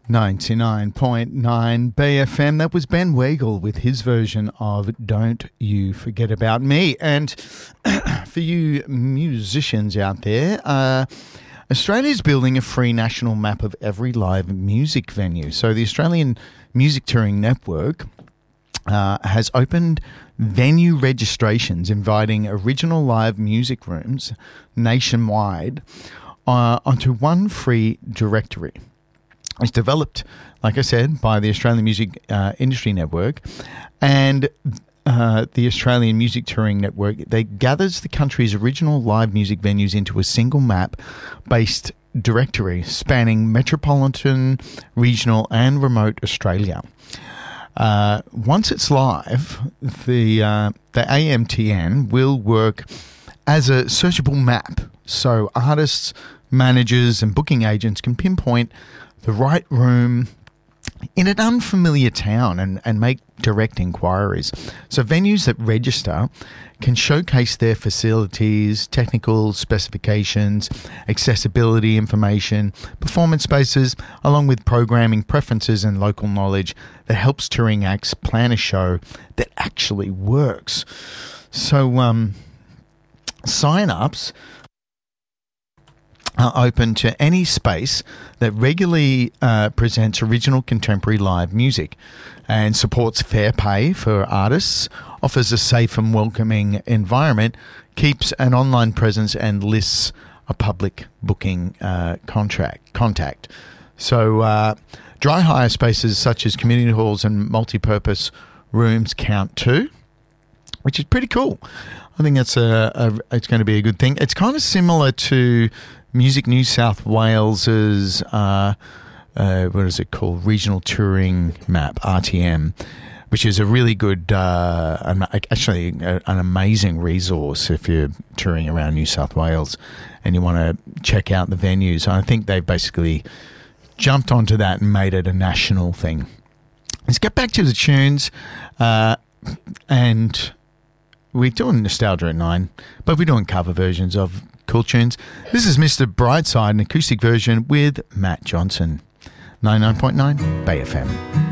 99.9 BFM. That was Ben Weigel with his version of Don't You Forget About Me. And for you musicians out there, Australia is building a free national map of every live music venue. So the Australian Music Touring Network has opened venue registrations inviting original live music rooms nationwide onto one free directory. It's developed, like I said, by the Australian Music Industry Network and the Australian Music Touring Network. They gathers the country's original live music venues into a single map-based directory spanning metropolitan, regional and remote Australia. Once it's live, the AMTN will work as a searchable map, so artists, managers and booking agents can pinpoint the right room in an unfamiliar town and make direct inquiries. So venues that register can showcase their facilities, technical specifications, accessibility information, performance spaces, along with programming preferences and local knowledge that helps touring acts plan a show that actually works. So sign-ups are open to any space that regularly presents original contemporary live music and supports fair pay for artists, offers a safe and welcoming environment, keeps an online presence and lists a public booking contact. So dry hire spaces such as community halls and multi-purpose rooms count too, which is pretty cool. I think that's it's going to be a good thing. It's kind of similar to Music New South Wales's, what is it called? Regional Touring Map, RTM, which is a really good, actually an amazing resource if you're touring around New South Wales and you want to check out the venues. I think they've basically jumped onto that and made it a national thing. Let's get back to the tunes, and we're doing Nostalgia at 9, but we're doing cover versions of cool tunes. This is Mr. Brightside, an acoustic version with Matt Johnson. 99.9 Bay FM.